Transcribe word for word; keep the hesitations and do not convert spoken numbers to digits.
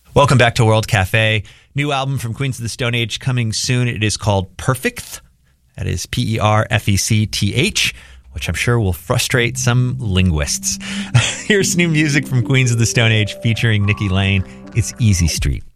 Welcome back to World Cafe. New album from Queens of the Stone Age coming soon. It is called Perfect. That is P E R F E C T H, which I'm sure will frustrate some linguists. Here's new music from Queens of the Stone Age featuring Nikki Lane. It's Easy Street.